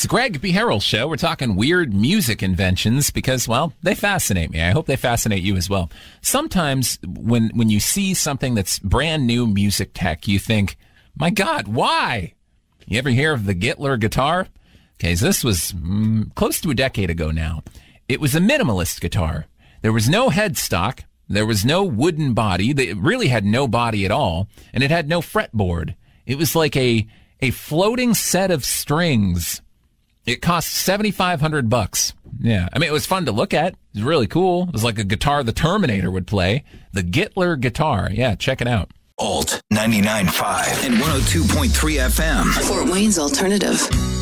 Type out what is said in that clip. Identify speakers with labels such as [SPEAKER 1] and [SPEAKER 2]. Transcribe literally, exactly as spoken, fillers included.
[SPEAKER 1] It's the Greg B. Harrell Show. We're talking weird music inventions because, well, they fascinate me. I hope they fascinate you as well. Sometimes when when you see something that's brand new music tech, you think, my God, why? You ever hear of the Gittler guitar? Okay, so this was mm, close to a decade ago now. It was a minimalist guitar. There was no headstock. There was no wooden body. It really had no body at all, and it had no fretboard. It was like a a floating set of strings. It cost seventy-five hundred bucks. Yeah, I mean, it was fun to look at. It was really cool. It was like a guitar the Terminator would play. The Gittler guitar. Yeah, check it out.
[SPEAKER 2] Alt ninety-nine point five and one oh two point three F M.
[SPEAKER 3] Fort Wayne's Alternative.